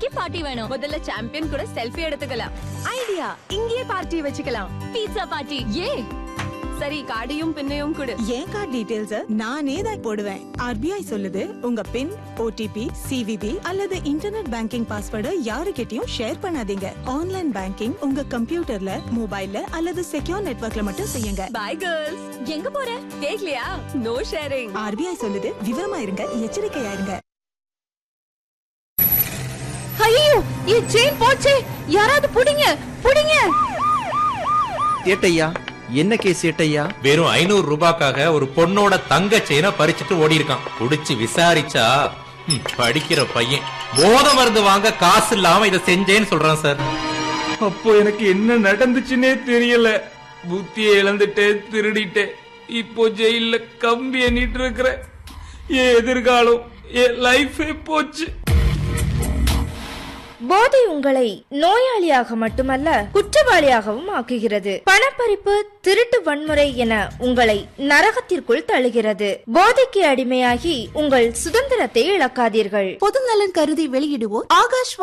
Party வேணும். முதல்ல champion கூட செல்ஃபி எடுத்துக்கலாம். ஐடியா, இங்கேயே பார்ட்டி வச்சுக்கலாம். Pizza party. ஏ சரி, கார்டையும் பின்னையும் கொடு. என் கார்டு டீடைல்ஸ் நானே தான் போடுவேன். ஆர்பிஐ சொல்லுது உங்க பின், ஓடிபி, சிவிவி அல்லது இன்டர்நெட் பேங்கிங் பாஸ்வேர்டை யாருக்கிட்டயும் ஷேர் பண்ணாதீங்க. ஆன்லைன் பேங்கிங் உங்க கம்ப்யூட்டர்ல, மொபைல்ல அல்லது செக்யூர் நெட்வொர்க்ல மட்டும் செய்யுங்க. By girls. எங்க போற? கேக்கலையா? No sharing. ஆர்பிஐ சொல்லுது விவரமா இருங்க, எச்சரிக்கையா இருங்க. ஐயோ, என் செயின் போச்சே. யாராவது புடிங்க, புடிங்க. ஏட்டையா, என்ன கேஸ் ஏட்டையா? வெறும் 500 ரூபாய்க்காக ஒரு பொண்ணோட தங்க செயினை பறிச்சுட்டு ஓடி இருக்கான். புடிச்சு விசாரிச்சா படிக்கிற பையன் போத மருந்து வாங்க காசு இல்லாம இதை செஞ்சேன்னு சொல்றான் சார். அப்போ எனக்கு என்ன நடந்துச்சுன்னே தெரியல. புத்தியை இழந்துட்டேன், திருடிட்டேன். இப்போ ஜெயில கம்பி எண்ணிட்டு இருக்கிற. என் எதிர்காலம், என் லைஃபே போச்சு. போதை உங்களை நோயாளியாக மட்டுமல்ல குற்றவாளியாகவும் ஆக்குகிறது. பணப்பறிப்பு, திருட்டு, வன்முறை என உங்களை நரகத்திற்குள் தள்ளுகிறது. போதைக்கு அடிமையாகி உங்கள் சுதந்திரத்தை இழக்காதீர்கள். பொதுநலன் கருதி வெளியிடுவோர் ஆகாஷ்.